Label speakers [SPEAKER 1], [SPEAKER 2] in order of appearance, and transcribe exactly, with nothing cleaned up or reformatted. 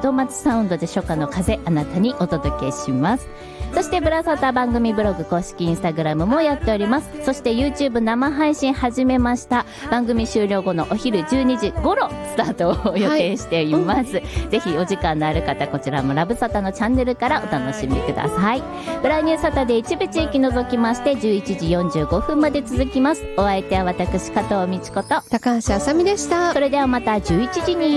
[SPEAKER 1] 元町サウンドで初夏の風あなたにお届けします。そしてブラサタ番組ブログ公式インスタグラムもやっております。そして YouTube 生配信始めました。番組終了後のお昼じゅうにじ頃スタートを予定しています、はい、うん、ぜひお時間のある方こちらもラブサタのチャンネルからお楽しみください。ブラニューサタで一部地域除きましてじゅういちじよんじゅうごふんまで続きます。お相手は私加藤美智子と
[SPEAKER 2] 高橋あさみでした。
[SPEAKER 1] それではまたじゅういちじに